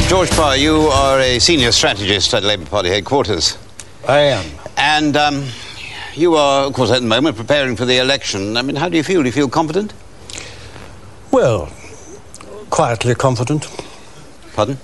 George Parr, you are a senior strategist at Labour Party headquarters. I am. And you are, of course, at the moment preparing for the election. I mean, how do you feel? Do you feel confident? Well, quietly confident. Pardon?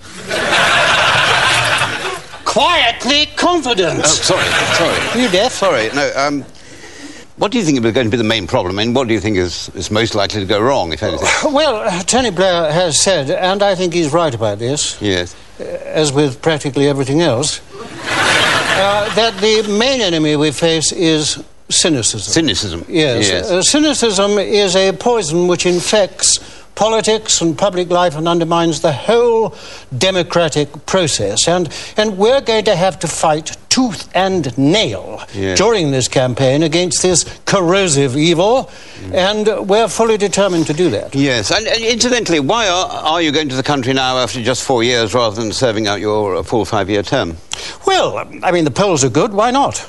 Quietly confident! Oh, sorry. Are you deaf? Sorry, no, what do you think is going to be the main problem? I mean, what do you think is most likely to go wrong, if anything? Well, Tony Blair has said, and I think he's right about this, Yes. as with practically everything else, that the main enemy we face is cynicism. Cynicism? Yes. Cynicism is a poison which infects politics and public life and undermines the whole democratic process. And we're going to have to fight tooth and nail during this campaign against this corrosive evil, and we're fully determined to do that. Yes, and incidentally, why are you going to the country now after just 4 years rather than serving out your full 5-year term? Well, I mean, the polls are good, why not?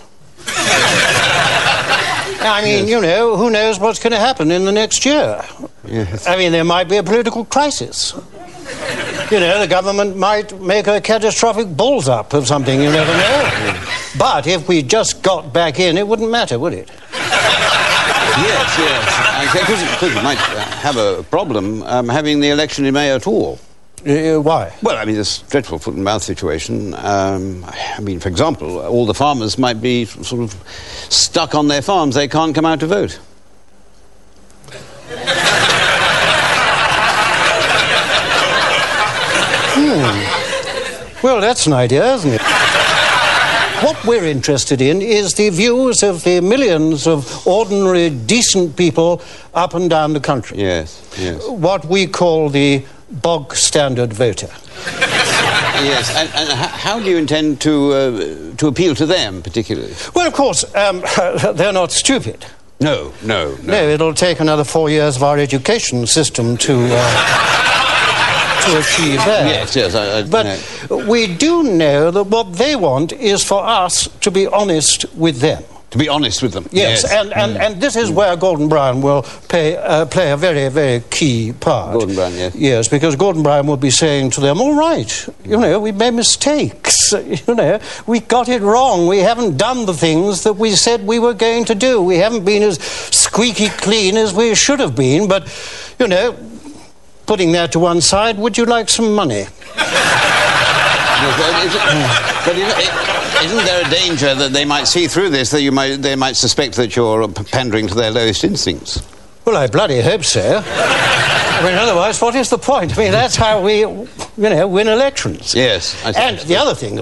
I mean, you know, who knows what's going to happen in the next year? Yes. I mean, there might be a political crisis. You know, the government might make a catastrophic balls up of something, you never know. But if we just got back in, it wouldn't matter, would it? Yes. Because you might have a problem having the election in May at all. Why? Well, I mean, this dreadful foot-and-mouth situation. I mean, for example, all the farmers might be sort of stuck on their farms. They can't come out to vote. Well, that's an idea, isn't it? What we're interested in is the views of the millions of ordinary, decent people up and down the country. Yes. What we call the bog standard voter. Yes, and how do you intend to appeal to them, particularly? Well, of course, they're not stupid. No. No, it'll take another 4 years of our education system to achieve that. Yes, but we do know that what they want is for us to be honest with them. To be honest with them. Yes. And this is where Gordon Brown will play a very, very key part. Gordon Brown, yes. Yes, because Gordon Brown will be saying to them, all right, you know, we made mistakes, you know, we got it wrong, we haven't done the things that we said we were going to do, we haven't been as squeaky clean as we should have been, but, you know, putting that to one side, would you like some money? But isn't there a danger that they might see through this, that they might suspect that you're pandering to their lowest instincts? Well, I bloody hope so. I mean, otherwise, what is the point? I mean, that's how we, you know, win elections. Yes. And the other thing